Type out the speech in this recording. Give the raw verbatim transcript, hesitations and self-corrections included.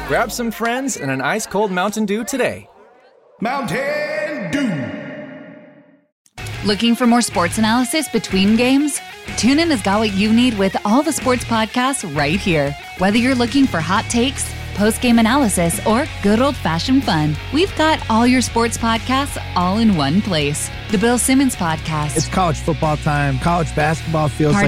Grab some friends and an ice-cold Mountain Dew today. Mountain Dew. Looking for more sports analysis between games? TuneIn has got what you need with all the sports podcasts right here. Whether you're looking for hot takes, post-game analysis, or good old-fashioned fun, we've got all your sports podcasts all in one place. The Bill Simmons Podcast. It's college football time. College basketball feels Part